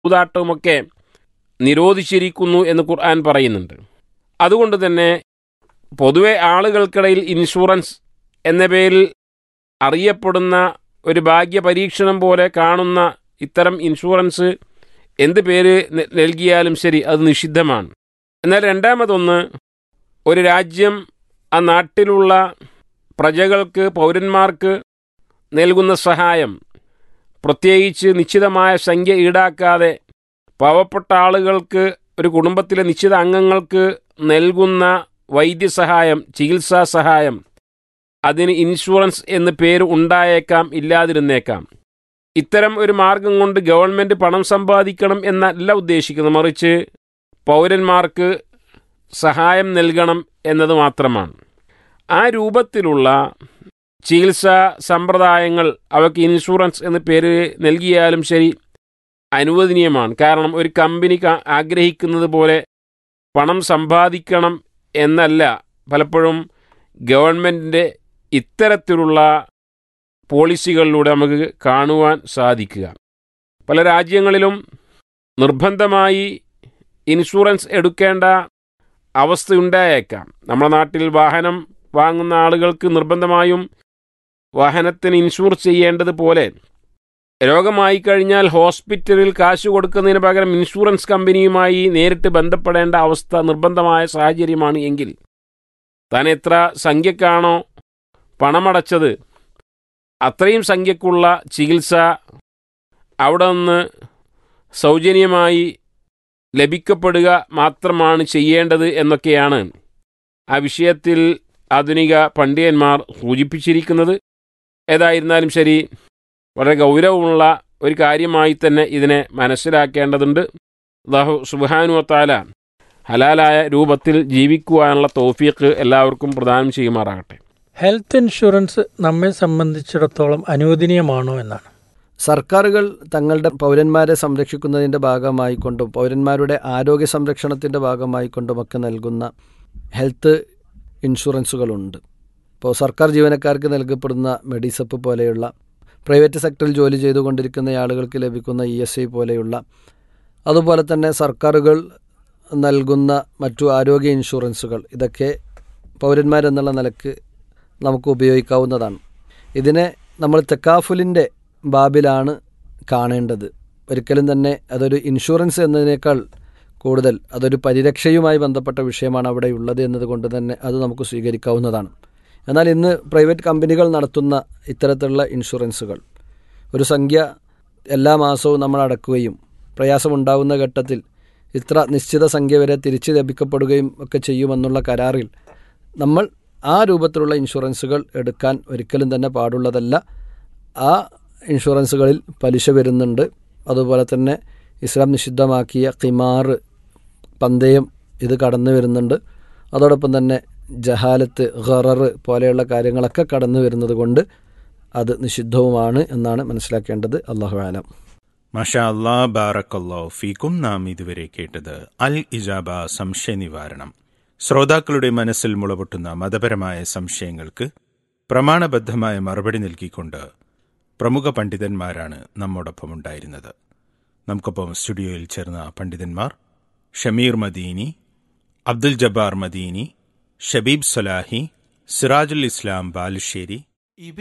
ചൂതാട്ടവുമൊക്കെ നിരോധിച്ചിരിക്കുന്നു എന്ന് ഖുർആൻ പറയുന്നുണ്ട്. അതുകൊണ്ട് തന്നെ പൊതുവെ ആളുകൾക്കിടയിൽ ഇൻഷുറൻസ് എന്ന പേരിൽ അറിയപ്പെടുന്ന ഒരു ഭാഗ്യ പരീക്ഷണം പോലെ കാണുന്ന ഇത്തരം ഇൻഷുറൻസ് എന്ത് പേര് നൽകിയാലും ശരി അത് നിഷിദ്ധമാണ്. എന്നാൽ രണ്ടാമതൊന്ന്, ഒരു രാജ്യം ആ നാട്ടിലുള്ള പ്രജകൾക്ക് പൗരന്മാർക്ക് നൽകുന്ന സഹായം, പ്രത്യേകിച്ച് നിശ്ചിതമായ സംഖ്യ ഈടാക്കാതെ പാവപ്പെട്ട ആളുകൾക്ക്, ഒരു കുടുംബത്തിലെ നിശ്ചിത അംഗങ്ങൾക്ക് നൽകുന്ന വൈദ്യസഹായം, ചികിത്സാ സഹായം, അതിന് ഇൻഷുറൻസ് എന്ന് പേര് ഉണ്ടായേക്കാം, ഇല്ലാതിരുന്നേക്കാം. ഇത്തരം ഒരു മാർഗം കൊണ്ട് ഗവൺമെൻറ് പണം സമ്പാദിക്കണം എന്നല്ല ഉദ്ദേശിക്കുന്നത്, മറിച്ച് പൗരന്മാർക്ക് സഹായം നൽകണം എന്നത് മാത്രമാണ്. ആ രൂപത്തിലുള്ള ചികിത്സാ സമ്പ്രദായങ്ങൾ അവയ്ക്ക് ഇൻഷുറൻസ് എന്ന് പേര് നൽകിയാലും ശരി അനുവദനീയമാണ്. കാരണം ഒരു കമ്പനി ആഗ്രഹിക്കുന്നത് പോലെ പണം സമ്പാദിക്കണം എന്നല്ല പലപ്പോഴും ഗവൺമെൻറ്റിൻ്റെ ഇത്തരത്തിലുള്ള പോളിസികളിലൂടെ നമുക്ക് കാണുവാൻ സാധിക്കുക. പല രാജ്യങ്ങളിലും നിർബന്ധമായി ഇൻഷുറൻസ് എടുക്കേണ്ട അവസ്ഥയുണ്ടായേക്കാം. നമ്മുടെ നാട്ടിൽ വാഹനം വാങ്ങുന്ന ആളുകൾക്ക് നിർബന്ധമായും വാഹനത്തിന് ഇൻഷുർ ചെയ്യേണ്ടതുപോലെ രോഗമായി കഴിഞ്ഞാൽ ഹോസ്പിറ്റലിൽ കാശ് കൊടുക്കുന്നതിന് പകരം ഇൻഷുറൻസ് കമ്പനിയുമായി നേരിട്ട് ബന്ധപ്പെടേണ്ട അവസ്ഥ നിർബന്ധമായ സാഹചര്യമാണ് എങ്കിൽ താൻ എത്ര സംഖ്യക്കാണോ പണമടച്ചത് അത്രയും സംഖ്യക്കുള്ള ചികിത്സ അവിടെ നിന്ന് സൗജന്യമായി ലഭിക്കപ്പെടുക മാത്രമാണ് ചെയ്യേണ്ടത് എന്നൊക്കെയാണ് ആ വിഷയത്തിൽ ആധുനിക പണ്ഡിതന്മാർ സൂചിപ്പിച്ചിരിക്കുന്നത്. ഏതായിരുന്നാലും ശരി, വളരെ ഗൗരവമുള്ള ഒരു കാര്യമായി തന്നെ ഇതിനെ മനസ്സിലാക്കേണ്ടതുണ്ട്. അല്ലാഹു സുബ്ഹാനഹു വ തആല ഹലാലായ രൂപത്തിൽ ജീവിക്കുവാനുള്ള തൗഫീഖ് എല്ലാവർക്കും പ്രദാനം ചെയ്യുമാറാകട്ടെ. ഹെൽത്ത് ഇൻഷുറൻസ് നമ്മെ സംബന്ധിച്ചിടത്തോളം അനുവദനീയമാണോ എന്നാണ്. സർക്കാരുകൾ തങ്ങളുടെ പൗരന്മാരെ സംരക്ഷിക്കുന്നതിൻ്റെ ഭാഗമായിക്കൊണ്ടും പൗരന്മാരുടെ ആരോഗ്യ സംരക്ഷണത്തിൻ്റെ ഭാഗമായിക്കൊണ്ടുമൊക്കെ നൽകുന്ന ഹെൽത്ത് ഇൻഷുറൻസുകളുണ്ട്. ഇപ്പോൾ സർക്കാർ ജീവനക്കാർക്ക് നൽകപ്പെടുന്ന മെഡിസപ്പ് പോലെയുള്ള, പ്രൈവറ്റ് സെക്ടറിൽ ജോലി ചെയ്തുകൊണ്ടിരിക്കുന്ന ആളുകൾക്ക് ലഭിക്കുന്ന ESI പോലെയുള്ള, അതുപോലെ തന്നെ സർക്കാരുകൾ നൽകുന്ന മറ്റു ആരോഗ്യ ഇൻഷുറൻസുകൾ, ഇതൊക്കെ പൗരന്മാരെന്നുള്ള നിലക്ക് നമുക്ക് ഉപയോഗിക്കാവുന്നതാണ്. ഇതിനെ നമ്മൾ തെക്കാഫുലിൻ്റെ ബാബിലാണ് കാണേണ്ടത്. ഒരിക്കലും തന്നെ അതൊരു ഇൻഷുറൻസ് എന്നതിനേക്കാൾ കൂടുതൽ അതൊരു പരിരക്ഷയുമായി ബന്ധപ്പെട്ട വിഷയമാണ് അവിടെ ഉള്ളത് എന്നതുകൊണ്ട് തന്നെ അത് നമുക്ക് സ്വീകരിക്കാവുന്നതാണ്. എന്നാൽ ഇന്ന് പ്രൈവറ്റ് കമ്പനികൾ നടത്തുന്ന ഇത്തരത്തിലുള്ള ഇൻഷുറൻസുകൾ ഒരു സംഖ്യ എല്ലാ മാസവും നമ്മൾ അടക്കുകയും പ്രയാസമുണ്ടാകുന്ന ഘട്ടത്തിൽ ഇത്ര നിശ്ചിത സംഖ്യ വരെ തിരിച്ച് ലഭിക്കപ്പെടുകയും ഒക്കെ ചെയ്യുമെന്നുള്ള കരാറിൽ നമ്മൾ ആ രൂപത്തിലുള്ള ഇൻഷുറൻസുകൾ എടുക്കാൻ ഒരിക്കലും തന്നെ പാടുള്ളതല്ല. ആ ഇൻഷുറൻസുകളിൽ പലിശ വരുന്നുണ്ട്. അതുപോലെ തന്നെ ഇസ്ലാം നിഷിദ്ധമാക്കിയ ഖിമാർ, പന്തയം, ഇത് കടന്നു വരുന്നുണ്ട്. അതോടൊപ്പം തന്നെ ജഹാലത്ത്, ഖറർ പോലെയുള്ള കാര്യങ്ങളൊക്കെ കടന്നു വരുന്നത് കൊണ്ട് അത് നിഷിദ്ധവുമാണ് എന്നാണ് മനസ്സിലാക്കേണ്ടത്. അല്ലാഹു അലം. മാഷാ അല്ലാ, ബാറക്കല്ലാഹു ഫീക്കും. നാം ഇതുവരെ കേട്ടത് അൽ ഇജാബ സംശയ നിവാരണം. ശ്രോതാക്കളുടെ മനസ്സിൽ മുളപൊട്ടുന്ന മതപരമായ സംശയങ്ങൾക്ക് പ്രമാണബദ്ധമായ മറുപടി നൽകിക്കൊണ്ട് പ്രമുഖ പണ്ഡിതന്മാരാണ് നമ്മോടൊപ്പം ഉണ്ടായിരുന്നത്. നമുക്കൊപ്പം സ്റ്റുഡിയോയിൽ ചേർന്ന പണ്ഡിതന്മാർ ഷമീർ മദീനി, അബ്ദുൽ ജബ്ബാർ മദീനി, ഷബീബ് സലാഹി, സിറാജുൽ ഇസ്ലാം ബാലുശ്ശേരി.